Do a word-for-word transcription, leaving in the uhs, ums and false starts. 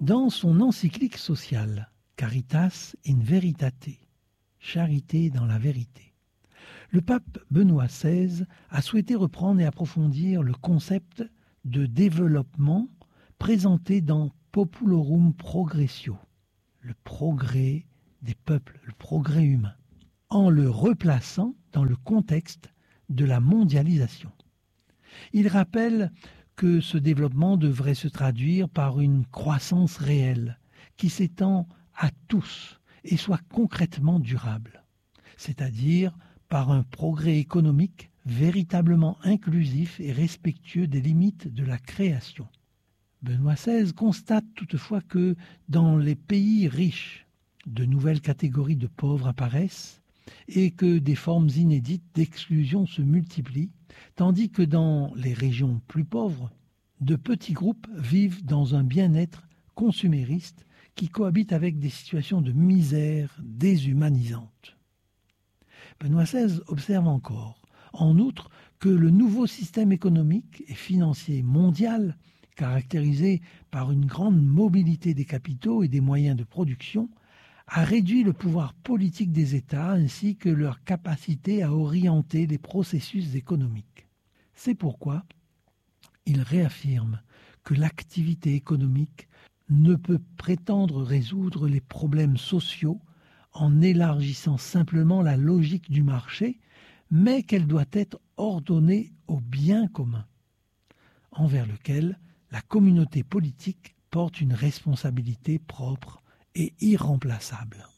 Dans son encyclique sociale, Caritas in Veritate, Charité dans la vérité, le pape Benoît seize a souhaité reprendre et approfondir le concept de développement présenté dans Populorum Progressio, le progrès des peuples, le progrès humain, en le replaçant dans le contexte de la mondialisation. Il rappelle que ce développement devrait se traduire par une croissance réelle qui s'étend à tous et soit concrètement durable, c'est-à-dire par un progrès économique véritablement inclusif et respectueux des limites de la création. Benoît seize constate toutefois que dans les pays riches, de nouvelles catégories de pauvres apparaissent et que des formes inédites d'exclusion se multiplient, tandis que dans les régions plus pauvres, de petits groupes vivent dans un bien-être consumériste qui cohabite avec des situations de misère déshumanisantes. Benoît seize observe encore, en outre, que le nouveau système économique et financier mondial, caractérisé par une grande mobilité des capitaux et des moyens de production, a réduit le pouvoir politique des États ainsi que leur capacité à orienter les processus économiques. C'est pourquoi il réaffirme que l'activité économique ne peut prétendre résoudre les problèmes sociaux en élargissant simplement la logique du marché, mais qu'elle doit être ordonnée au bien commun, envers lequel la communauté politique porte une responsabilité propre et irremplaçable.